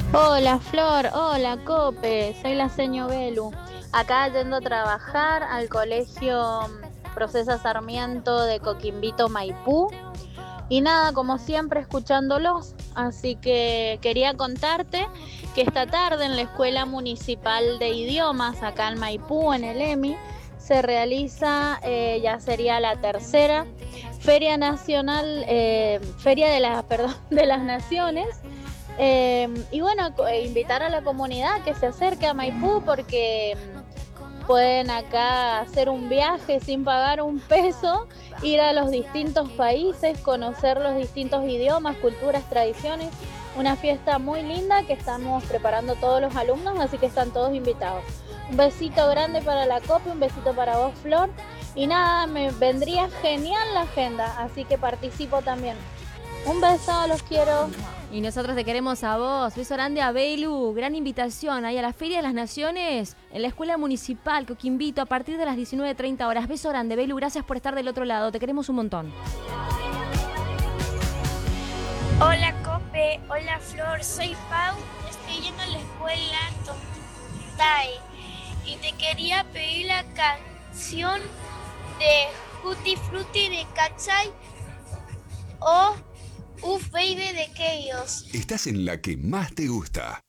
Hola Flor, hola Cope, soy la seño Belu. Acá yendo a trabajar al colegio Procesa Sarmiento de Coquimbito, Maipú. Y nada, como siempre, escuchándolos. Así que quería contarte que esta tarde en la Escuela Municipal de Idiomas, acá en Maipú, en el EMI, se realiza, ya sería la tercera Feria Nacional, Feria de las, perdón, de las Naciones. Y bueno, invitar a la comunidad que se acerque a Maipú porque pueden acá hacer un viaje sin pagar un peso, ir a los distintos países, conocer los distintos idiomas, culturas, tradiciones. Una fiesta muy linda que estamos preparando todos los alumnos, así que están todos invitados. Un besito grande para la COPE, un besito para vos, Flor. Y nada, me vendría genial la agenda, así que participo también. Un beso, los quiero. Y nosotros te queremos a vos. Beso grande a Belu. Gran invitación ahí a la Feria de las Naciones en la Escuela Municipal Coquimbito a partir de las 19:30 horas. Beso grande, Belu. Gracias por estar del otro lado. Te queremos un montón. Hola Cope, hola Flor, soy Pau, estoy yendo a la escuela Tontay y te quería pedir la canción de Tutti Frutti de Katsai o Uf Baby de Chaos. Estás en la que más te gusta.